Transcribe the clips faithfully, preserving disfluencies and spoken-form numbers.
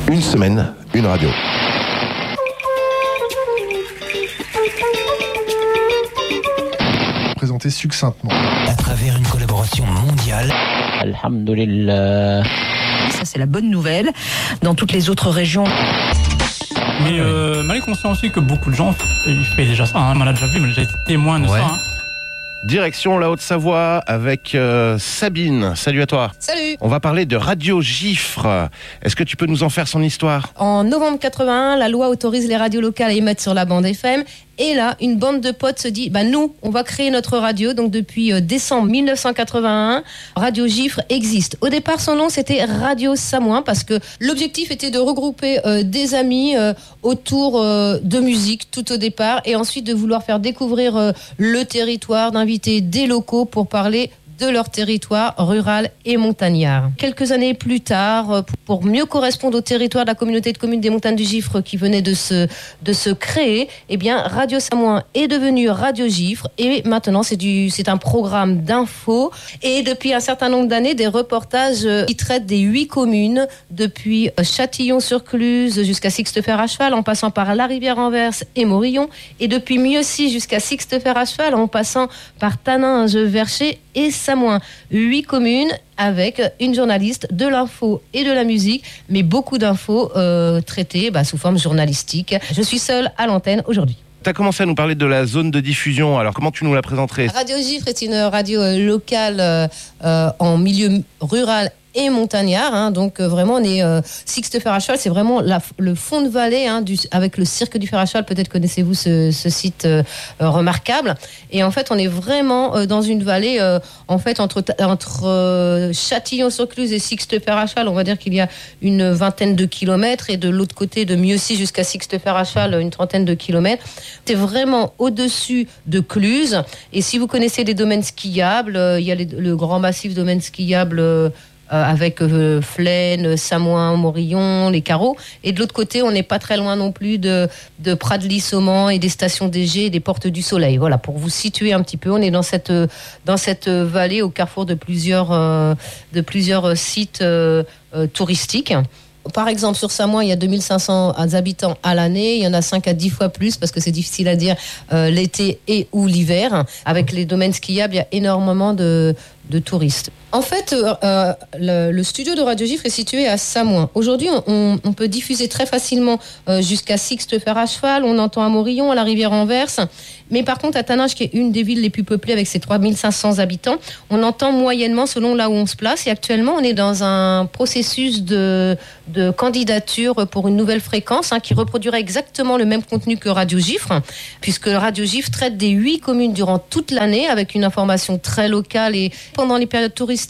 Une semaine, une radio. Présenter succinctement. À travers une collaboration mondiale. Alhamdulillah. Ça, c'est la bonne nouvelle. Dans toutes les autres régions. Mais euh, mal est conscient aussi que beaucoup de gens ils font déjà ça. Hein. On l'a déjà vu, on a déjà été témoin de ouais. ça. Hein. Direction la Haute-Savoie avec euh, Sabine. Salut à toi. Salut. On va parler de Radio Gifre. Est-ce que tu peux nous en faire son histoire ? En novembre quatre-vingt-un, la loi autorise les radios locales à émettre sur la bande F M. Et là, une bande de potes se dit, bah nous, on va créer notre radio. Donc depuis euh, décembre mille neuf cent quatre-vingt-un, Radio Gifre existe. Au départ, son nom, c'était Radio Samoin, parce que l'objectif était de regrouper euh, des amis euh, autour euh, de musique, tout au départ, et ensuite de vouloir faire découvrir euh, le territoire, d'inviter des locaux pour parler de leur territoire rural et montagnard. Quelques années plus tard, pour mieux correspondre au territoire de la communauté de communes des Montagnes du Gifre qui venait de se, de se créer, eh bien, Radio Samoin est devenu Radio Gifre et maintenant c'est, du, c'est un programme d'info et depuis un certain nombre d'années, des reportages qui traitent des huit communes depuis Châtillon-sur-Cluse jusqu'à Sixte-Fer-à-Cheval en passant par La Rivière-en-Verse et Morillon et depuis Mieuxy jusqu'à Sixte-Fer-à-Cheval en passant par Taninges, Vercher et Samoin. Huit communes avec une journaliste, de l'info et de la musique, mais beaucoup d'infos euh, traitées bah, sous forme journalistique. Je suis seule à l'antenne aujourd'hui. Tu as commencé à nous parler de la zone de diffusion, alors comment tu nous la présenterais ? Radio Gifre est une radio locale euh, en milieu rural et montagnard, hein, donc euh, vraiment on est euh, Sixte-Fer-à-Cheval, c'est vraiment la, le fond de vallée hein, du, avec le cirque du Fer-à-Cheval, peut-être connaissez-vous ce, ce site euh, euh, remarquable, et en fait on est vraiment euh, dans une vallée euh, en fait entre, entre euh, Châtillon-sur-Cluse et Sixte-Fer-à-Cheval, on va dire qu'il y a une vingtaine de kilomètres, et de l'autre côté de Mieuxy jusqu'à Sixte-Fer-à-Cheval une trentaine de kilomètres, c'est vraiment au-dessus de Cluse, et si vous connaissez les domaines skiables, euh, il y a les, le grand massif domaine skiable euh, Euh, avec euh, Flaine, Samoin, Morillon, les Carreaux. Et de l'autre côté, on n'est pas très loin non plus de, de Prat-de-Lissaument et des stations D G et des Portes du Soleil. Voilà, pour vous situer un petit peu, on est dans cette, dans cette vallée au carrefour de plusieurs, euh, de plusieurs sites euh, euh, touristiques. Par exemple, sur Samoin, il y a deux mille cinq cents habitants à l'année. Il y en a cinq à dix fois plus parce que c'est difficile à dire euh, l'été et ou l'hiver. Avec les domaines skiables, il y a énormément de, de touristes. En fait, euh, le, le studio de Radio Gifre est situé à Samoin. Aujourd'hui, on, on peut diffuser très facilement euh, jusqu'à Sixte-Fer-à-Cheval. On entend à Morillon, à la Rivière-en-Verse. Mais par contre, à Taninges, qui est une des villes les plus peuplées avec ses trois mille cinq cents habitants, on entend moyennement selon là où on se place. Et actuellement, on est dans un processus de, de candidature pour une nouvelle fréquence hein, qui reproduirait exactement le même contenu que Radio Gifre, puisque Radio Gifre traite des huit communes durant toute l'année avec une information très locale et pendant les périodes touristiques,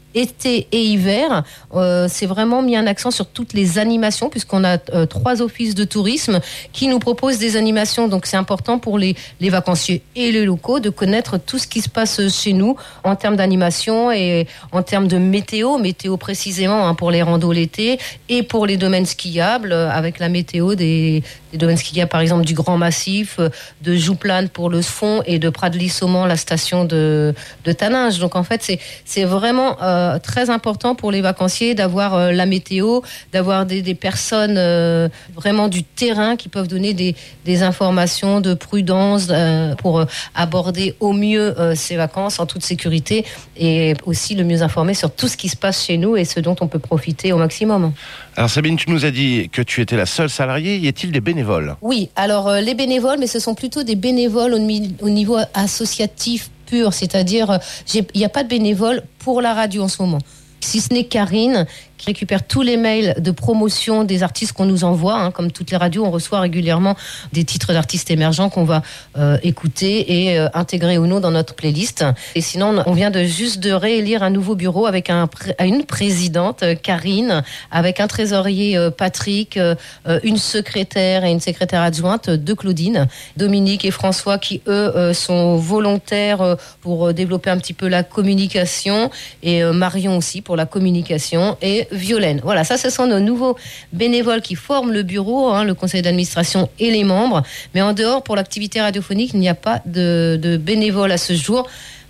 été et hiver, euh, c'est vraiment mis un accent sur toutes les animations puisqu'on a euh, trois offices de tourisme qui nous proposent des animations. Donc c'est important pour les, les vacanciers et les locaux de connaître tout ce qui se passe chez nous en termes d'animation et en termes de météo, météo précisément hein, pour les randos l'été et pour les domaines skiables avec la météo des, des domaines skiables par exemple du Grand Massif, de Jouplane pour le Sfond et de Prat-de-Lissaument la station de, de Taninges. Donc en fait c'est, c'est vraiment euh, très important pour les vacanciers d'avoir euh, la météo, d'avoir des, des personnes euh, vraiment du terrain qui peuvent donner des, des informations de prudence euh, pour euh, aborder au mieux euh, ces vacances en toute sécurité et aussi le mieux informer sur tout ce qui se passe chez nous et ce dont on peut profiter au maximum. Alors Sabine, tu nous as dit que tu étais la seule salariée, y a-t-il des bénévoles ? Oui, alors euh, les bénévoles, mais ce sont plutôt des bénévoles au, au niveau associatif pur, c'est-à-dire il n'y a pas de bénévoles pour la radio en ce moment. Si ce n'est Karine qui récupère tous les mails de promotion des artistes qu'on nous envoie, hein, comme toutes les radios, on reçoit régulièrement des titres d'artistes émergents qu'on va euh, écouter et euh, intégrer ou non dans notre playlist. Et sinon, on vient de juste de réélire un nouveau bureau avec un, une présidente, Karine, avec un trésorier, euh, Patrick, euh, une secrétaire et une secrétaire adjointe de Claudine, Dominique et François, qui eux euh, sont volontaires euh, pour développer un petit peu la communication, et euh, Marion aussi pour la communication, et Violaine. Voilà, ça ce sont nos nouveaux bénévoles qui forment le bureau, hein, le conseil d'administration et les membres. Mais en dehors, pour l'activité radiophonique, il n'y a pas de, de bénévoles à ce jour.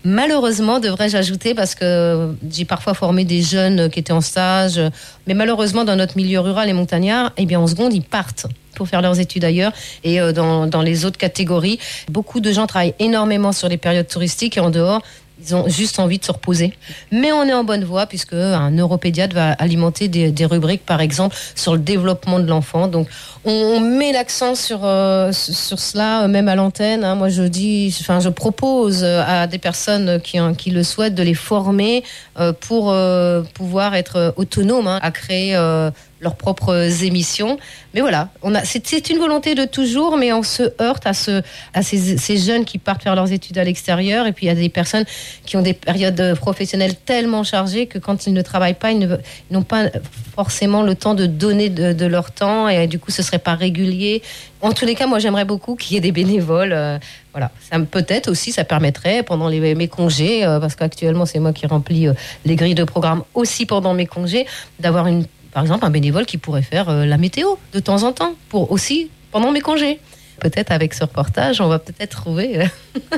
Malheureusement, devrais-je ajouter, parce que j'ai parfois formé des jeunes qui étaient en stage, mais malheureusement, dans notre milieu rural et montagnard, eh bien, en seconde, ils partent pour faire leurs études ailleurs. Et euh, dans, dans les autres catégories, beaucoup de gens travaillent énormément sur les périodes touristiques et en dehors, ils ont juste envie de se reposer. Mais on est en bonne voie puisque un neuropédiatre va alimenter des, des rubriques, par exemple, sur le développement de l'enfant. Donc, on, on met l'accent sur, euh, sur cela, même à l'antenne. Hein. Moi, je dis, enfin, je propose à des personnes qui, qui le souhaitent de les former euh, pour euh, pouvoir être autonomes, hein, à créer euh, leurs propres émissions. Mais voilà, on a, c'est, c'est une volonté de toujours, mais on se heurte à, ce, à ces, ces jeunes qui partent faire leurs études à l'extérieur. Et puis, il y a des personnes qui ont des périodes professionnelles tellement chargées que quand ils ne travaillent pas, ils, ne, ils n'ont pas forcément le temps de donner de, de leur temps. Et du coup, ce ne serait pas régulier. En tous les cas, moi, j'aimerais beaucoup qu'il y ait des bénévoles. Euh, voilà, ça, peut-être aussi, ça permettrait pendant les, mes congés, euh, parce qu'actuellement, c'est moi qui remplis euh, les grilles de programme aussi pendant mes congés, d'avoir une par exemple, un bénévole qui pourrait faire euh, la météo de temps en temps, pour aussi pendant mes congés. Peut-être avec ce reportage, on va peut-être trouver euh,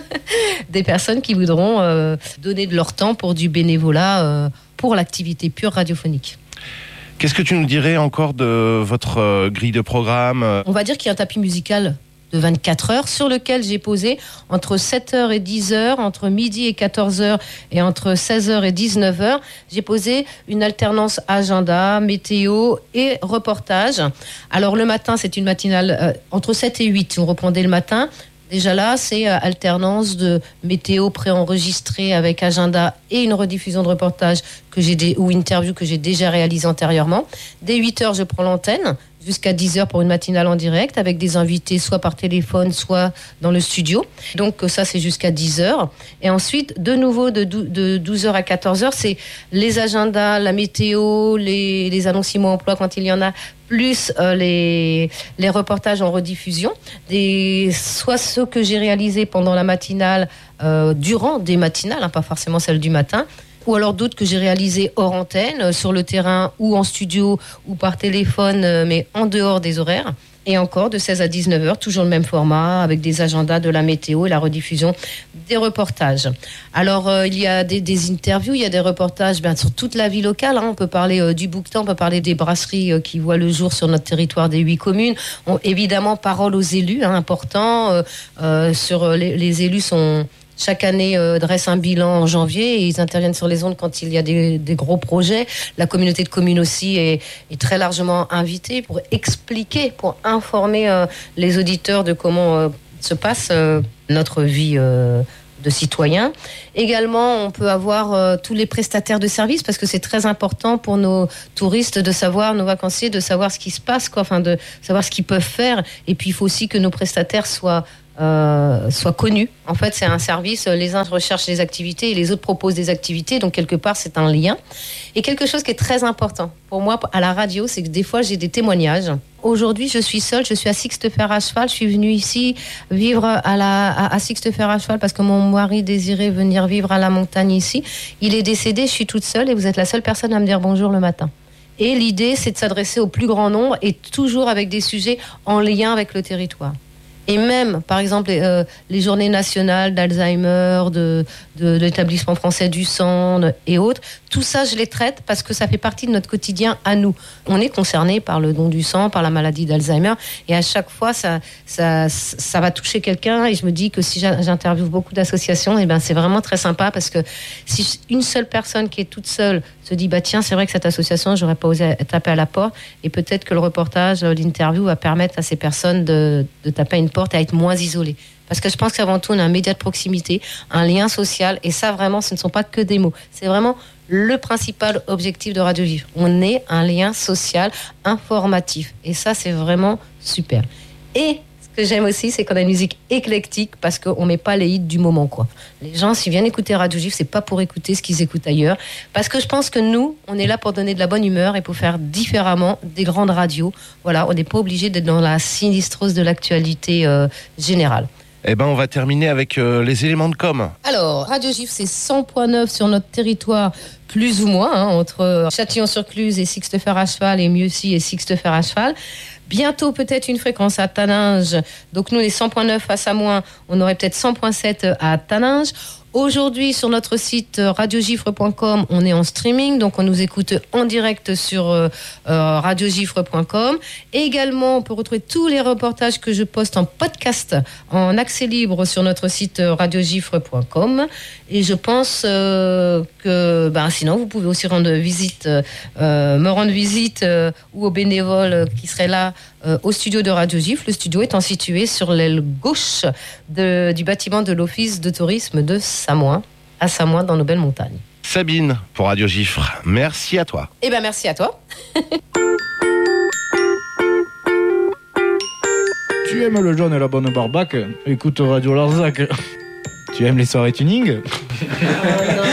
des personnes qui voudront euh, donner de leur temps pour du bénévolat euh, pour l'activité pure radiophonique. Qu'est-ce que tu nous dirais encore de votre euh, grille de programme ? On va dire qu'il y a un tapis musical de vingt-quatre heures sur lequel j'ai posé entre sept heures et dix heures, entre midi et quatorze heures et entre seize heures et dix-neuf heures. J'ai posé une alternance agenda, météo et reportage. Alors le matin, c'est une matinale euh, entre sept et huit. On reprend dès le matin. Déjà là, c'est euh, alternance de météo préenregistrée avec agenda et une rediffusion de reportage que j'ai dé- ou interview que j'ai déjà réalisée antérieurement. Dès huit heures, je prends l'antenne jusqu'à dix heures pour une matinale en direct avec des invités soit par téléphone, soit dans le studio. Donc ça, c'est jusqu'à dix heures. Et ensuite, de nouveau, de douze heures à quatorze heures, c'est les agendas, la météo, les, les annonces emploi quand il y en a, plus euh, les, les reportages en rediffusion, des, soit ceux que j'ai réalisés pendant la matinale, euh, durant des matinales, hein, pas forcément celles du matin, ou alors d'autres que j'ai réalisés hors antenne, euh, sur le terrain ou en studio ou par téléphone, euh, mais en dehors des horaires. Et encore de seize à dix-neuf heures, toujours le même format, avec des agendas de la météo et la rediffusion des reportages. Alors, euh, il y a des, des interviews, il y a des reportages ben, sur toute la vie locale. Hein. On peut parler euh, du bouquetin, on peut parler des brasseries euh, qui voient le jour sur notre territoire des huit communes. On, évidemment, parole aux élus, hein, important. Euh, euh, sur les, les élus sont... Chaque année, euh, dresse un bilan en janvier et ils interviennent sur les ondes quand il y a des, des gros projets. La communauté de communes aussi est, est très largement invitée pour expliquer, pour informer euh, les auditeurs de comment euh, se passe euh, notre vie euh, de citoyen. Également, on peut avoir euh, tous les prestataires de services parce que c'est très important pour nos touristes de savoir, nos vacanciers, de savoir ce qui se passe, quoi, enfin de savoir ce qu'ils peuvent faire. Et puis, il faut aussi que nos prestataires soient Euh, soit connus. En fait, c'est un service, les uns recherchent des activités et les autres proposent des activités, donc quelque part, c'est un lien. Et quelque chose qui est très important pour moi à la radio, c'est que des fois, j'ai des témoignages. Aujourd'hui, je suis seule, je suis à Sixte-Fer-à-Cheval, je suis venue ici vivre à, la, à, à Sixte-Fer-à-Cheval parce que mon mari désirait venir vivre à la montagne ici. Il est décédé, je suis toute seule et vous êtes la seule personne à me dire bonjour le matin. Et l'idée, c'est de s'adresser au plus grand nombre et toujours avec des sujets en lien avec le territoire. Et même, par exemple, euh, les journées nationales d'Alzheimer, de, de, de l'établissement français du sang et autres, tout ça, je les traite parce que ça fait partie de notre quotidien à nous. On est concerné par le don du sang, par la maladie d'Alzheimer, et à chaque fois, ça, ça, ça va toucher quelqu'un. Et je me dis que si j'interviewe beaucoup d'associations, et ben c'est vraiment très sympa parce que si une seule personne qui est toute seule se dit bah tiens, c'est vrai que cette association, j'aurais pas osé taper à la porte, et peut-être que le reportage, l'interview va permettre à ces personnes de, de taper à une porte et à être moins isolées. Parce que je pense qu'avant tout, on a un média de proximité, un lien social, et ça vraiment, ce ne sont pas que des mots. C'est vraiment le principal objectif de Radio Vivre. On est un lien social, informatif, et ça, c'est vraiment super. Et ce que j'aime aussi, c'est qu'on a une musique éclectique parce qu'on ne met pas les hits du moment, quoi. Les gens, s'ils viennent écouter Radio Gif, c'est pas pour écouter ce qu'ils écoutent ailleurs. Parce que je pense que nous, on est là pour donner de la bonne humeur et pour faire différemment des grandes radios. Voilà, on n'est pas obligé d'être dans la sinistrose de l'actualité euh, générale. Eh ben, on va terminer avec euh, les éléments de com. Alors, Radio Gif, c'est cent point neuf sur notre territoire, plus ou moins, hein, entre Châtillon-sur-Cluse et Sixte-Fer-à-Cheval et Mieuxy et Sixte-Fer-à-Cheval. Bientôt, peut-être une fréquence à Taninges. Donc, nous, les cent point neuf à Samoin, on aurait peut-être cent point sept à Taninges. Aujourd'hui, sur notre site radiogifre point com, on est en streaming, donc on nous écoute en direct sur euh, euh, radiogifre point com. Et également, on peut retrouver tous les reportages que je poste en podcast, en accès libre sur notre site radiogifre point com. Et je pense euh, que, ben, sinon, vous pouvez aussi rendre visite, euh, me rendre visite euh, ou aux bénévoles qui seraient là euh, au studio de Radio Gifre. Le studio étant situé sur l'aile gauche de, du bâtiment de l'Office de tourisme de Samoin, à Samoin, dans nos belles montagnes. Sabine, pour Radio Gifre, merci à toi. Eh bien, merci à toi. Tu aimes le jaune et la bonne barbaque? Écoute Radio Larzac. Tu aimes les soirées tuning? Non, non.